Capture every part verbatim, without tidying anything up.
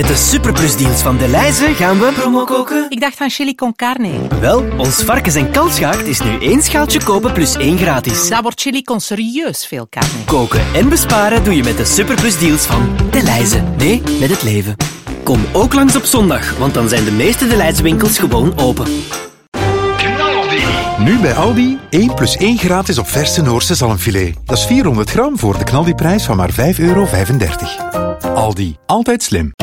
Met de superplusdeals van Delhaize gaan we promo koken. Ik dacht aan chili con carne. Wel, ons varkens- en kalfsgaard is nu één schaaltje kopen plus één gratis. Dat wordt chili con serieus veel carne. Koken en besparen doe je met de superplusdeals van Delhaize. Nee, met het leven. Kom ook langs op zondag, want dan zijn de meeste Delhaize winkels gewoon open. Nu bij Aldi, één plus één gratis op verse Noorse zalmfilet. Dat is vierhonderd gram voor de knaldiprijs van maar vijf euro vijfendertig. Aldi, altijd slim.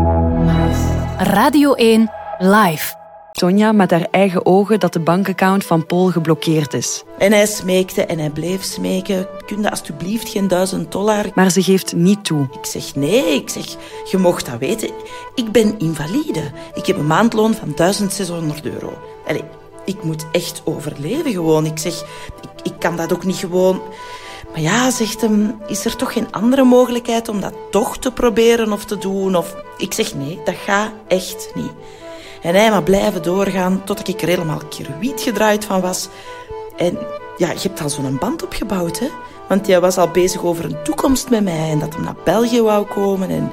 Radio één Live. Sonja met haar eigen ogen dat de bankaccount van Paul geblokkeerd is. En hij smeekte en hij bleef smeken. Kun je alsjeblieft geen duizend dollar? Maar ze geeft niet toe. Ik zeg nee, ik zeg, je mocht dat weten. Ik ben invalide. Ik heb een maandloon van duizend zeshonderd euro. Allee, ik moet echt overleven gewoon. Ik zeg, ik, ik kan dat ook niet gewoon... Maar ja, zegt hem, is er toch geen andere mogelijkheid om dat toch te proberen of te doen? Of... Ik zeg nee, dat gaat echt niet. En hij maar blijven doorgaan totdat ik er helemaal kirwiet gedraaid van was. En ja, je hebt al zo'n band opgebouwd, hè? Want hij was al bezig over een toekomst met mij en dat hij naar België wou komen. En,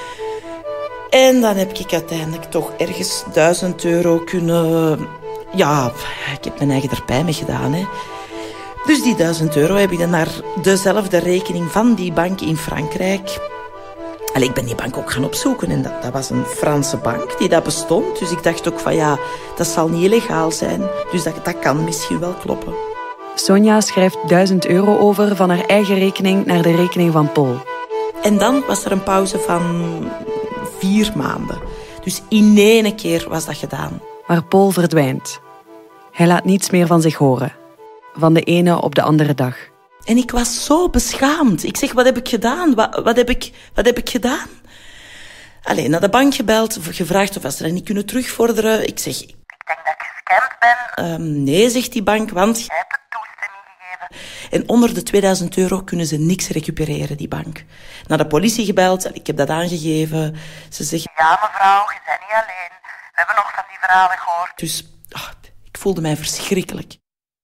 en dan heb ik uiteindelijk toch ergens duizend euro kunnen... Ja, ik heb mijn eigen erbij mee gedaan, hè. Dus die duizend euro heb ik dan naar dezelfde rekening van die bank in Frankrijk. Allee, ik ben die bank ook gaan opzoeken en dat, dat was een Franse bank die dat bestond. Dus ik dacht ook van ja, dat zal niet illegaal zijn. Dus dat, dat kan misschien wel kloppen. Sonja schrijft duizend euro over van haar eigen rekening naar de rekening van Paul. En dan was er een pauze van vier maanden. Dus in één keer was dat gedaan. Maar Paul verdwijnt. Hij laat niets meer van zich horen. Van de ene op de andere dag. En ik was zo beschaamd. Ik zeg, wat heb ik gedaan? Wat, wat, heb, ik, wat heb ik gedaan? Allee, naar de bank gebeld, gevraagd of ze dat niet kunnen terugvorderen. Ik zeg, ik denk dat ik gescamd ben. Um, nee, zegt die bank, want jij hebt de toestemming gegeven. En onder de tweeduizend euro kunnen ze niks recupereren, die bank. Naar de politie gebeld, ik heb dat aangegeven. Ze zeggen, ja mevrouw, je bent niet alleen. We hebben nog van die verhalen gehoord. Dus oh, ik voelde mij verschrikkelijk.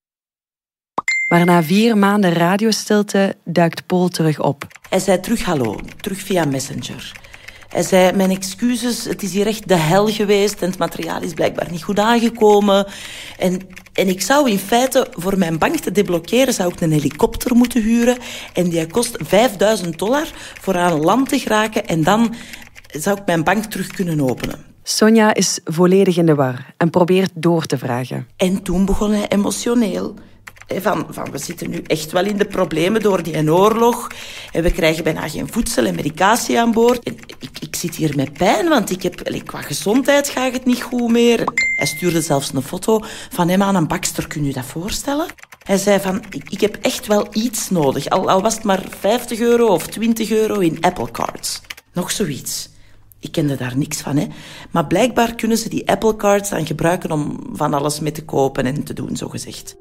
Maar na vier maanden radiostilte duikt Paul terug op. Hij zei terug hallo, terug via Messenger. Hij zei, mijn excuses, het is hier echt de hel geweest en het materiaal is blijkbaar niet goed aangekomen. En, en ik zou in feite, voor mijn bank te deblokkeren, zou ik een helikopter moeten huren. En die kost vijfduizend dollar voor aan land te geraken en dan zou ik mijn bank terug kunnen openen. Sonja is volledig in de war en probeert door te vragen. En toen begon hij emotioneel. Van, van, we zitten nu echt wel in de problemen door die oorlog. En we krijgen bijna geen voedsel en medicatie aan boord. En ik, ik zit hier met pijn, want ik heb, qua gezondheid gaat het niet goed meer. Hij stuurde zelfs een foto van hem aan een bakster. Kun je je dat voorstellen? Hij zei van, ik, ik heb echt wel iets nodig. Al, al was het maar vijftig euro of twintig euro in Apple Cards. Nog zoiets. Ik kende daar niks van, hè. Maar blijkbaar kunnen ze die Apple Cards dan gebruiken om van alles mee te kopen en te doen, zogezegd.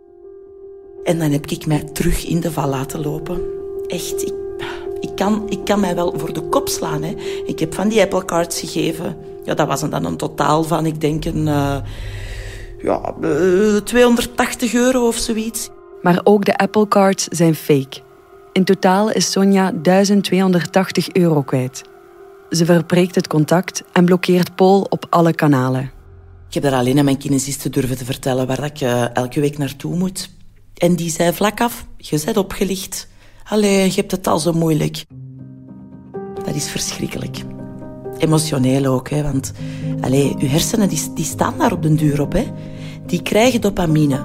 En dan heb ik mij terug in de val laten lopen. Echt, ik, ik, kan, ik kan mij wel voor de kop slaan. Hè. Ik heb van die Apple Cards gegeven. Ja, dat was dan een totaal van, ik denk, een... Uh, ja, uh, tweehonderdtachtig euro of zoiets. Maar ook de Apple Cards zijn fake. In totaal is Sonja duizend tweehonderdtachtig euro kwijt. Ze verbreekt het contact en blokkeert Paul op alle kanalen. Ik heb daar alleen aan mijn kinesiste durven te vertellen waar ik uh, elke week naartoe moet. En die zei vlak af, je bent opgelicht. Allee, je hebt het al zo moeilijk. Dat is verschrikkelijk. Emotioneel ook, hè, want allee, je hersenen die, die staan daar op den duur op. Hè. Die krijgen dopamine.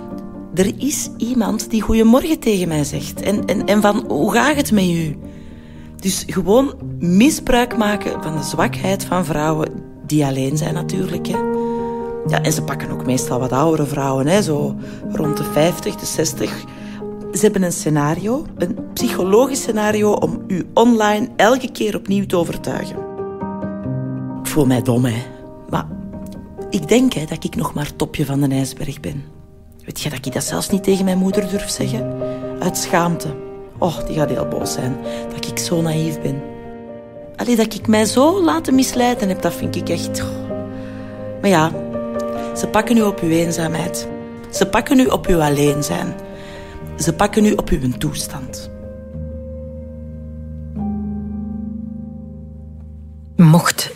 Er is iemand die goeiemorgen tegen mij zegt. En, en, en van, hoe gaat het met u? Dus gewoon misbruik maken van de zwakheid van vrouwen die alleen zijn natuurlijk, hè. Ja, en ze pakken ook meestal wat oudere vrouwen, hè, zo rond de vijftig, de zestig. Ze hebben een scenario, een psychologisch scenario om u online elke keer opnieuw te overtuigen. Ik voel mij dom, hè. Maar ik denk hè, dat ik nog maar het topje van de ijsberg ben. Weet je dat ik dat zelfs niet tegen mijn moeder durf zeggen? Uit schaamte. Oh, die gaat heel boos zijn dat ik zo naïef ben. Allee, dat ik mij zo laten misleiden heb, dat vind ik echt... Oh. Maar ja... Ze pakken u op uw eenzaamheid. Ze pakken u op uw alleen zijn. Ze pakken u op uw toestand. Mocht